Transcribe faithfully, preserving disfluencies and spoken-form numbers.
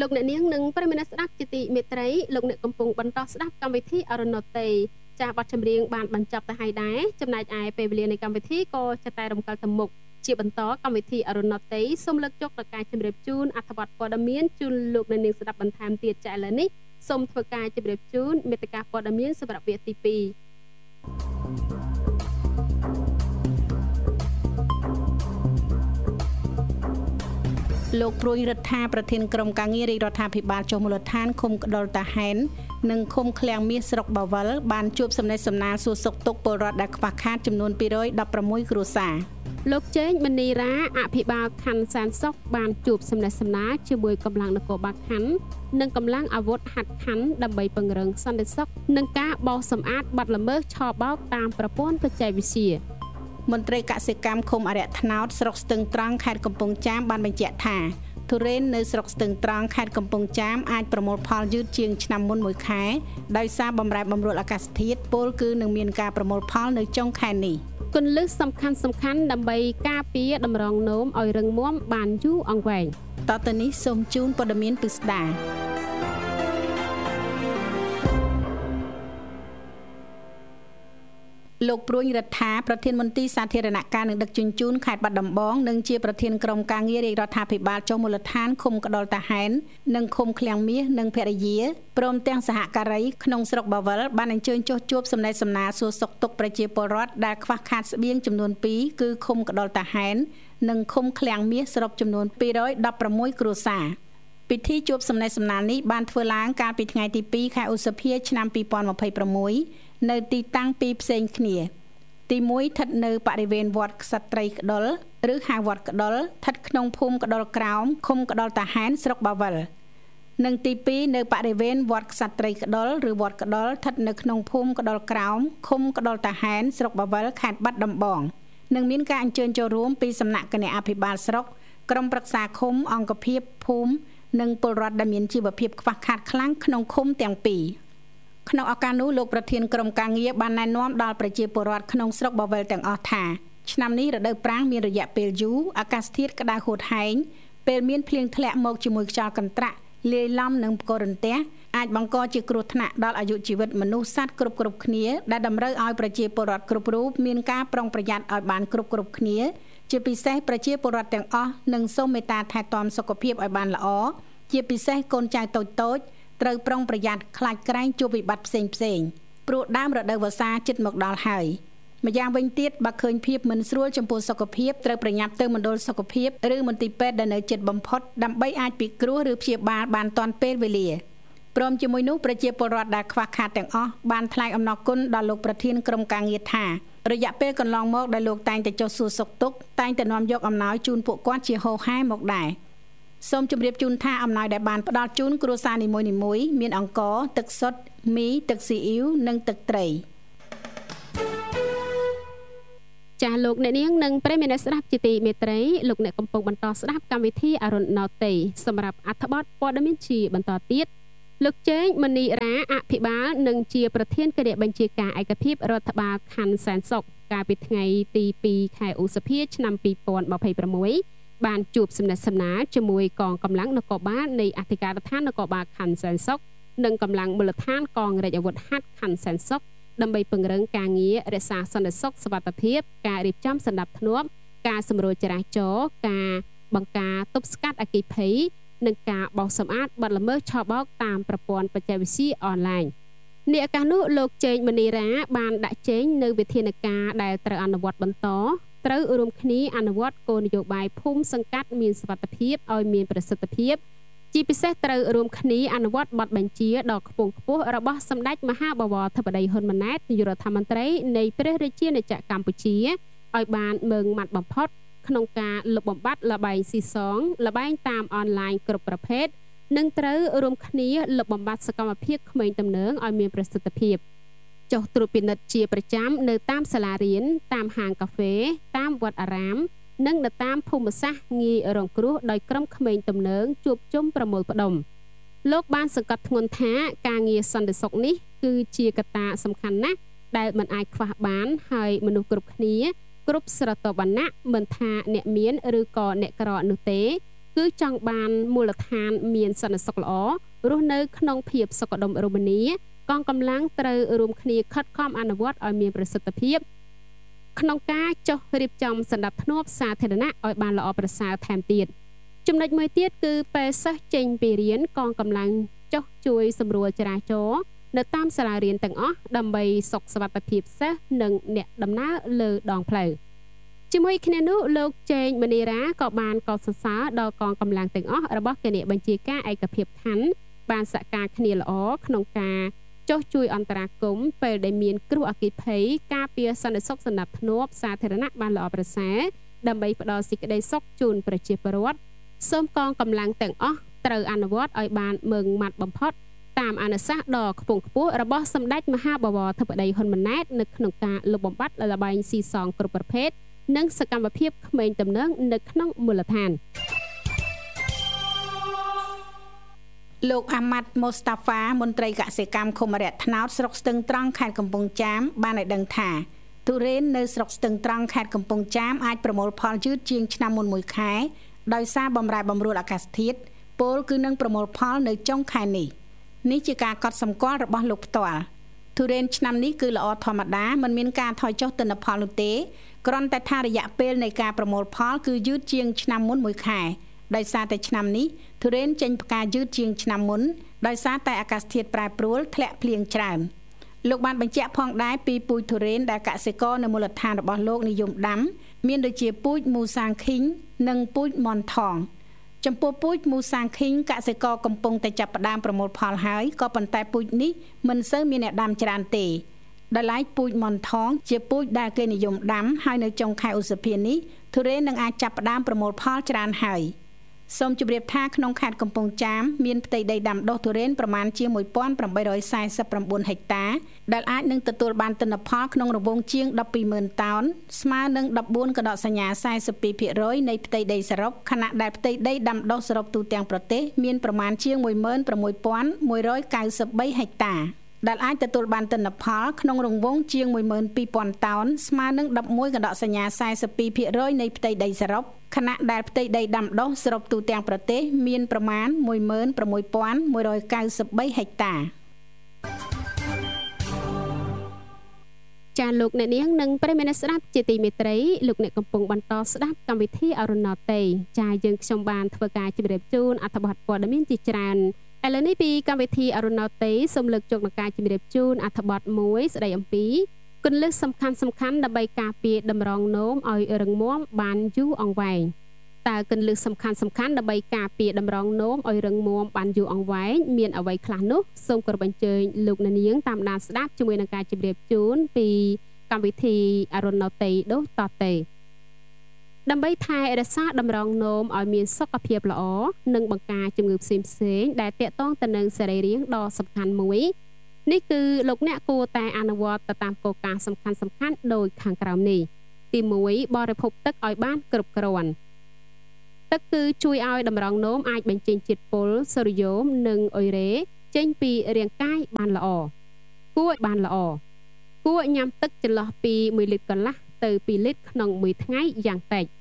លោកអ្នកនាងនិងប្រិយមិត្តស្ដាប់ជាទីមេត្រីលោកអ្នកកំពុងបន្តស្ដាប់កម្មវិធីអរុណោទ័យចាស់បទចម្រៀងបានបញ្ចប់ទៅហើយដែរចំណែកឯពេលវេលានៃកម្មវិធីក៏ចាតែរំកិលទៅមុខជាបន្តកម្មវិធីអរុណោទ័យសូមលើកយកដល់ការជម្រាបជូនអត្ថបទព័ត៌មានជូនលោកអ្នកនាងស្ដាប់បន្ថែមទៀតចាឥឡូវនេះសូមធ្វើការជម្រាបជូនមេត្តាព័ត៌មានសម្រាប់វគ្គទីពីរលោកព្រួយរដ្ឋាប្រធានក្រុមការងាររាជរដ្ឋាភិបាលចុះមូលដ្ឋានឃុំក្តុលតាហែននិងឃុំឃ្លាំងមាសស្រុកបាវិលបានជួបសំណេះសំណាលសួរសុខទុក្ខពលរដ្ឋដែលខ្វះខាតចំនួនពីររយដប់ប្រាំមួយគ្រួសារលោកជេងមនីរ៉ាអភិបាលខណ្ឌសានសុខបានជួបសំណេះសំណាលជាមួយកម្លាំងនគរបាលខណ្ឌនិងកម្លាំងអាវុធហត្ថខណ្ឌដើម្បីពង្រឹងសន្តិសុខនិងការបោសសម្អាតបទល្មើសឆបោកតាមប្រព័ន្ធបច្ចេកវិទ្យាមន្ត្រីកសិកម្មឃុំអរិយថ្នោតស្រុកស្ទឹងត្រង់ខេត្តកំពង់ចាមបានបញ្ជាក់ថាទុរេននៅស្រុកស្ទឹងត្រង់ខេត្តកំពង់ចាមអាចប្រមូលផលយឺតជាងឆ្នាំមុនមួយខែដោយសារបម្រែបម្រួលអាកាសធាតុពលគឺនឹងមានការប្រមូលផលនៅចុងខែនេះគន្លឹះសំខាន់សំខាន់ដើម្បីការពារតម្រងនោមឲ្យរឹងមាំបានយូរអង្វែងតទៅនេះសូមជូនព័ត៌មានពិស្ដាលោកព្រួយរដ្ឋាប្រធានមន្ត្រីសាធារណការនិងដឹកជញ្ជូនខេត្តបាត់ដំបងនិងជាប្រធានក្រុមការងាររាជរដ្ឋាភិបាលចុះមូលដ្ឋានឃុំក្តុលតាហែននិងឃុំឃ្លាំងមាសនិងភរិយាព្រមទាំងសហការីក្នុងស្រុកបាវិលបានអញ្ជើញចុះជួបសំណេះសំណាលសួរសុខទុក្ខប្រជាពលរដ្ឋដែលខ្វះខាតស្បៀងចំនួនពីរគឺឃុំក្តុលតាហែននិងឃុំឃ្លាំងមាសសរុបចំនួនពីររយដប់ប្រាំមួយគ្រួសារពិធីជួបសំណេះសំណាលនេះបានធ្វើឡើងកាលពីថ្ងៃទីពីរខែឧសភាឆ្នាំពីរពាន់ម្ភៃប្រាំមួយនៅទីតាំងពីរផ្សេងគ្នាទីមួយស្ថិតនៅបរិវេណវត្តក្សត្រីក្តុលឬហៅវត្តក្តុលស្ថិតក្នុងភូមិក្តុលក្រោមឃុំក្តុលតាហែនស្រុកបាវិលនិងទីពីរនៅបរិវេណវត្តក្សត្រីក្តុលឬវត្តក្តុលស្ថិតនៅក្នុងភូមិក្តុលក្រោមឃុំក្តុលតាហែនស្រុកបាវិលខេត្តបាត់ដំបងនិងមានការអញ្ជើញចូលរួមពីសំណាក់គណៈអភិបាលស្រុកក្រុមប្រឹក្សាឃុំអង្គភាពភូមិនិងពលរដ្ឋដែលមានជីវភាពខ្វះខាតខ្លាំងក្នុងឃុំទាំងពីរក្នុងឱកាសនោះលោកប្រធានក្រុមការងារបានណែនាំដល់ប្រជាពលរដ្ឋក្នុងស្រុកបាវិលទាំងអស់ថាឆ្នាំនេះរដូវប្រាំងមានរយៈពេលយូរអាកាសធាតុក្តៅហួតហែងពេលមានភ្លៀងធ្លាក់មកជាមួយខ្យល់កន្ត្រាក់លាយឡំនឹងផ្គររន្ទះអាចបង្កជាគ្រោះថ្នាក់ដល់អាយុជីវិតមនុស្សសត្វគ្រប់គ្រប់គ្នាដែលតម្រូវឲ្យប្រជាពលរដ្ឋគ្រប់រូបមានការប្រុងប្រយ័ត្នឲ្យបានគ្រប់គ្រប់គ្នាជាពិសេសប្រជាពលរដ្ឋទាំងអស់និងសូមមេត្តាថែទាំសុខភាពឲ្យបានល្អជាពិសេសកូនចៅតូចតូចត្រូវប្រុងប្រយ័ត្នខ្លាចក្រែងជួបវិបត្តិផ្សេងផ្សេងព្រោះដើមរដូវវស្សាជិតមកដល់ហើយម្យ៉ាងវិញទៀតបើឃើញភាពមិនស្រួលចំពោះសុខភាពត្រូវប្រញាប់ទៅមណ្ឌលសុខភាពឬមន្ទីរពេទ្យដែលនៅជិតបំផុតដើម្បីអាចពិគ្រោះឬព្យាបាលបានទាន់ពេលវេលាព្រមជាមួយនោះប្រជាពលរដ្ឋដែលខ្វះខាតទាំងអស់បានថ្លែងអំណរគុណដល់លោកប្រធានក្រុមការងារថារយៈពេលកន្លងមកដែលលោកតែងតែចុះសួរសុខទុក្ខតែងតែនាំយកអំណោយជូនពួកគាត់ជាហូរហែមកដែរសូមជម្រាបជូនថាអំណោយដែលបានផ្ដល់ជូនគ្រួសារនីមួយៗមានអង្ករទឹកសុទ្ធមីទឹកស៊ីអ៊ីវនិងទឹកត្រីចាស់លោកអ្នកនាងនិងប្រិយមិត្តស្ដាប់ជាទីមេត្រីលោកអ្នកកំពុងបន្តស្ដាប់កម្មវិធីអរុណោទ័យសម្រាប់អត្ថបទព័ត៌មានជាបន្តទៀតលោកជេងមនីរ៉ាអភិបាលនិងជាប្រធានគណៈបញ្ជាការឯកភាពរដ្ឋបាលខណ្ឌសែនសុខកាលពីថ្ងៃទីពីរខែឧសភាឆ្នាំពីរពាន់ម្ភៃប្រាំមួយបានជួបសំណេះសំណាលជាមួយកងកម្លាំងនគរបាលនៃអធិការដ្ឋាននគរបាលខណ្ឌសែនសុខនិងកម្លាំងមូលដ្ឋានកងរាជអាវុធហត្ថខណ្ឌសែនសុខដើម្បីពង្រឹងការងាររក្សាសន្តិសុខសុវត្ថិភាពការរៀបចំសណ្ដាប់ធ្នាប់ការសម្រួលចរាចរណ៍ការបង្ការទប់ស្កាត់អគ្គិភ័យនិងការបោសសម្អាតបទល្មើសឆបោកតាមប្រព័ន្ធបច្ចេកវិទ្យាអនឡាញនាឱកាសនោះលោកជេងមនីរ៉ាបានដាក់ចេញនៅវិធានការដែលត្រូវអនុវត្តបន្តត្រូវរួមគ្នាអនុវត្តគោលនយោបាយភូមិសង្កាត់មានសុវត្ថិភាពឲ្យមានប្រសិទ្ធភាពជាពិសេសត្រូវរួមគ្នាអនុវត្តបទបញ្ជាដ៏ខ្ពង់ខ្ពស់របស់សម្ដេចមហាបវរធិបតីហ៊ុនម៉ាណែតនាយករដ្ឋមន្ត្រីនៃព្រះរាជាណាចក្រកម្ពុជាឲ្យបានម៉ឺងម៉ាត់បំផុតក្នុងការលុបបំបាត់ល្បែងស៊ីសងល្បែងតាមអនឡាញគ្រប់ប្រភេទនិងត្រូវរួមគ្នាលុបបំបាត់សកម្មភាពក្មេងទំនើងឲ្យមានប្រសិទ្ធភាពចុះត្រួតពិនិត្យជាប្រចាំនៅតាមសាលារៀនតាមហាងកាហ្វេតាមវត្តអារាមនិងនៅតាមភូមិសាស្ត្រងាយរងគ្រោះដោយក្រុមក្មេងទំនើងជួបជុំប្រមូលផ្ដុំលោកបានសង្កត់ធ្ងន់ថាការងារសន្តិសុខនេះគឺជាកត្តាសំខាន់ណាស់ដែលមិនអាចខ្វះបានហើយមនុស្សគ្រប់គ្នាគ្រប់ស្រទាប់វណ្ណៈមិនថាអ្នកមានឬក៏អ្នកក្រនោះទេគឺចង់បានមូលដ្ឋានមានសន្តិសុខល្អរស់នៅក្នុងភាពសុខដុមរមនាកងកម្លាំងត្រូវរួមគ្នាខិតខំអនុវត្តឲ្យមានប្រសិទ្ធភាពក្នុងការចុះរៀបចំសណ្ដាប់ធ្នាប់សាធារណៈឲ្យបានល្អប្រសើរថែមទៀតចំណុចមួយទៀតគឺពេលសិស្សចេញពីរៀនកងកម្លាំងចុះជួយសម្រួលចរាចរណ៍នៅតាមសាលារៀនទាំងអស់ដើម្បីសុខសុវត្ថិភាពសិស្សនិងអ្នកដំណើរលើដងផ្លូវជាមួយគ្នានោះលោកជេងមនីរ៉ាក៏បានកោតសរសើរដល់កងកម្លាំងទាំងអស់របស់គណៈបញ្ជាការឯកភាពខណ្ឌបានសហការគ្នាល្អក្នុងការចុះជួយអន្តរាគមន៍ពេលដែលមានគ្រោះអគ្គិភ័យការពារសន្តិសុខសណ្ដាប់ធ្នាប់សាធារណៈបានល្អប្រសើរដើម្បីផ្ដល់សេចក្តីសុខជូនប្រជាពលរដ្ឋសូមកងកម្លាំងទាំងអស់ត្រូវអនុវត្តឲ្យបានម៉ឺងម៉ាត់បំផុតតាមអនុសាសន៍ដ៏ខ្ពង់ខ្ពស់របស់សម្ដេចមហាបវរធិបតីហ៊ុនម៉ាណែតនៅក្នុងការលុបបំបាត់ល្បែងស៊ីសងគ្រប់ប្រភេទនិងសកម្មភាពក្មេងទំនើងនៅក្នុងមូលដ្ឋានលោកអាម៉ាត់ម៉ូស្តាហ្វាមន្ត្រីកសិកម្មឃុំរយៈថ្នោតស្រុកស្ទឹងត្រង់ខេត្តកំពង់ចាមបានឲ្យដឹងថាទុរេននៅស្រុកស្ទឹងត្រង់ខេត្តកំពង់ចាមអាចប្រមូលផលយឺតជាងឆ្នាំមុនមួយខែដោយសារបំរែបំរួលអាកាសធាតុពលគឺនឹងប្រមូលផលនៅចុងខែនេះនេះជាការកត់សម្គាល់របស់លោកផ្ទាល់ទុរេនឆ្នាំនេះគឺល្អធម្មតាមិនមានការថយចុះទិន្នផលនោះទេគ្រាន់តែថារយៈពេលនៃការប្រមូលផលគឺយឺតជាងឆ្នាំមុនមួយខែដោយសារតែឆ្នាំនេះទុរេនចេញផ្កាយឺតជាងឆ្នាំមុនដោយសារតែអាកាសធាតុប្រែប្រួលធ្លាក់ភ្លៀងច្រើនលោកបានបញ្ជាក់ផងដែរពីពូជទុរេនដែលកសិករនៅមូលដ្ឋានរបស់លោកនិយមដាំមានដូចជាពូជមូសាងឃីងនិងពូជមន់ថងចំពោះពូជមូសាងឃីងកសិករកំពុងតែចាប់ផ្ដើមប្រមូលផលហើយក៏ប៉ុន្តែពូជនេះមិនសូវមានអ្នកដាំច្រើនទេដោយឡែកពូជមន់ថងជាពូជដែលគេនិយមដាំហើយនៅចុងខែឧសភានេះទុរេននឹងអាចចាប់ផ្ដើមប្រមូលផលច្រើនហើយសូមជម្រាបថាក្នុងខេត្តកំពង់ចាមមានផ្ទៃដីដាំដុះទុរេនប្រមាណជាមួយពាន់ប្រាំបីរយសែសិបប្រាំបួនហិកតាដែលអាចនឹងទទួលបានទិន្នផលក្នុងរង្វង់ជាងដប់ពីរម៉ឺនតោនស្មើនឹងដប់បួនកណ្ដកសញ្ញាសែសិបពីរភាគរយនៃផ្ទៃដីសរុបខណៈដែលផ្ទៃដីដាំដុះសរុបទូទាំងប្រទេសមានប្រមាណជាងមួយម៉ឺនប្រាំមួយពាន់មួយរយកៅសិបបីហិកតាដែលអាចទទួលបានទិន្នផលក្នុងរង្វង់ជាងមួយម៉ឺនពីរពាន់តោនស្មើនឹងដប់មួយកណ្ដកសញ្ញាសែសិបពីរភាគរយនៃផ្ទៃដីសរុបខណៈដែលផ្ទៃដីដាំដុះសរុបទូទាំងប្រទេសមានប្រមាណមួយម៉ឺនប្រាំមួយពាន់មួយរយកៅសិបបីហិកតាចាលោកអ្នកនាងនិងប្រិយមិត្តស្ដាប់ជាទីមេត្រីលោកអ្នកកំពុងបន្តស្ដាប់កម្មវិធីអរុណោទ័យចាយើងខ្ញុំបានធ្វើការជម្រាបជូនអត្ថបទព័ត៌មានជាច្រើនឥឡូវនេះពីកម្មវិធីអរុណោទ័យសូមលើកយកមកការជម្រាបជូនអត្ថបទមួយស្ដីអំពីគន្លឹះសំខាន់សំខាន់ដើម្បីការពារតម្រងនោមឲ្យរឹងមាំបានយូរអង្វែងតើគន្លឹះសំខាន់សំខាន់ដើម្បីការពារតម្រងនោមឲ្យរឹងមាំបានយូរអង្វែងមានអ្វីខ្លះនោះសូមគោរពអញ្ជើញលោកអ្នកនាងតាមដានស្ដាប់ជាមួយនឹងការជម្រាបជូនពីកម្មវិធីអរុណោទ័យដូចតទៅដើម្បីថែរក្សាតម្រងនោមឲ្យមានសុខភាពល្អនិងបង្ការជំងឺផ្សេងផ្សេងដែលទាក់ទងទៅនឹងសរីរាង្គដ៏សំខាន់មួយនេះគឺលោកអ្នកគួរតែអនុវត្តទៅតាមគោលការណ៍សំខាន់សំខាន់ដូចខាងក្រោមនេះទីមួយបរិភោគទឹកឲ្យបានគ្រប់គ្រាន់ទឹកគឺជួយឲ្យតម្រងនោមអាចបញ្ចេញជាតិពុលសូដ្យូមនិងអុយរ៉េចេញពីរាងកាយបានល្អគួរបានល្អគួរញ៉ាំទឹកចន្លោះពីមួយលីត្រកន្លះទៅពីរលីត្រក្នុងមួយថ្ងៃយ៉ាងតិច